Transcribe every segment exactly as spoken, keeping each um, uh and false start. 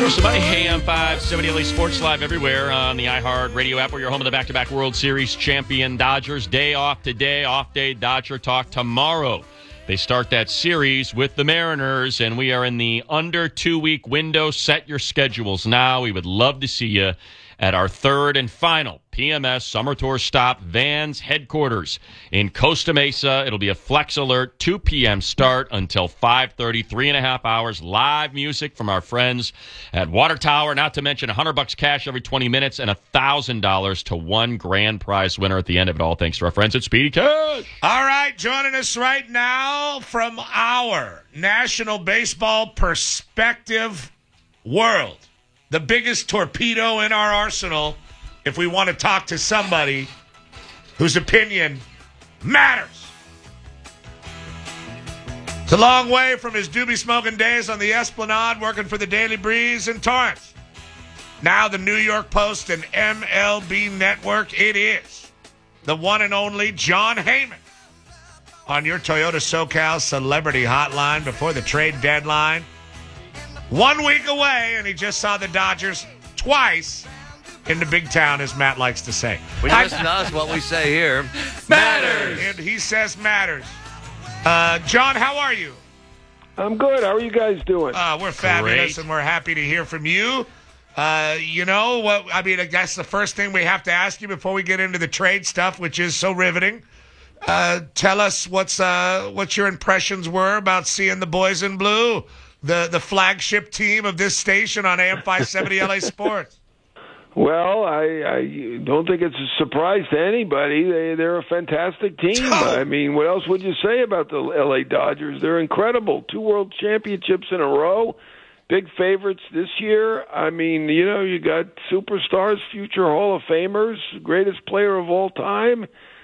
Somebody, A M five seventy L A Sports Live everywhere on the iHeart Radio app, where you're home of the back-to-back World Series champion Dodgers. Day off today, off day Dodger Talk tomorrow. They start that series with the Mariners, and we are in the under two-week window. Set your schedules now. We would love to see you at our third and final P M S Summer Tour stop, Vans headquarters in Costa Mesa. It'll be a flex alert, two p.m. start until five thirty, three and a half hours. Live music from our friends at Water Tower, not to mention one hundred bucks cash every twenty minutes and one thousand dollars to one grand prize winner at the end of it all, thanks to our friends at Speedy Cash. All right, joining us right now from our National Baseball Perspective World, the biggest torpedo in our arsenal, if we want to talk to somebody whose opinion matters. It's a long way from his doobie smoking days on the Esplanade, working for the Daily Breeze in Torrance. Now the New York Post and M L B Network. It is the one and only Jon Heyman on your Toyota SoCal Celebrity Hotline before the trade deadline. One week away, and he just saw the Dodgers twice in the big town, as Matt likes to say. When you listen to us, what we say here matters. And he says matters. Uh, John, how are you? I'm good. How are you guys doing? Uh, we're fabulous, Great. And we're happy to hear from you. Uh, you know what? I mean, I guess the first thing we have to ask you before we get into the trade stuff, which is so riveting. Uh, tell us what's uh, what your impressions were about seeing the boys in blue, the the flagship team of this station on A M five seventy L A Sports. Well, I, I don't think it's a surprise to anybody. They, they're a fantastic team. Oh. I mean, what else would you say about the L A Dodgers? They're incredible. Two world championships in a row. Big favorites this year. I mean, you know, you got superstars, future Hall of Famers, greatest player of all time.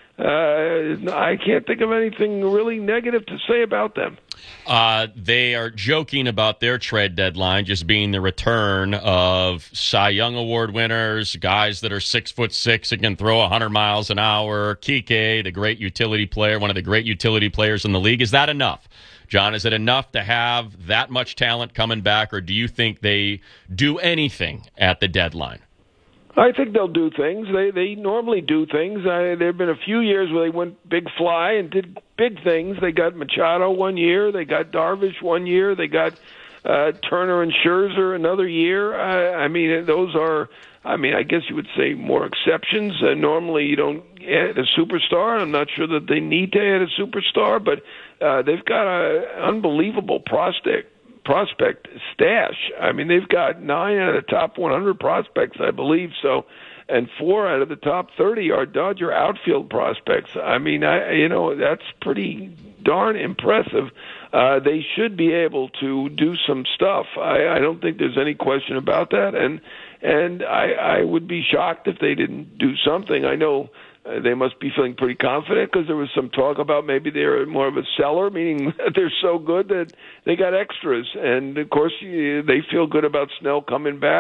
Uh, I can't think of anything really negative to say about them. Uh, they are joking about their trade deadline just being the return of Cy Young Award winners, guys that are six foot six and can throw one hundred miles an hour. Kike, the great utility player, one of the great utility players in the league. Is that enough? John, is it enough to have that much talent coming back, or do you think they do anything at the deadline? I think they'll do things. They they normally do things. I, there have been a few years where they went big fly and did big things. They got Machado one year. They got Darvish one year. They got uh, Turner and Scherzer another year. I, I mean, those are, I mean, I guess you would say more exceptions. Uh, normally you don't add a superstar. I'm not sure that they need to add a superstar, but uh, they've got an unbelievable prospect. prospect stash. I mean, they've got nine out of the top one hundred prospects, I believe, so, and four out of the top thirty are Dodger outfield prospects. I mean, I you know, that's pretty darn impressive. Uh, they should be able to do some stuff. I, I don't think there's any question about that, and and I, I would be shocked if they didn't do something. I know Uh, they must be feeling pretty confident because there was some talk about maybe they're more of a seller, meaning that they're so good that they got extras. And, of course, you, they feel good about Snell coming back.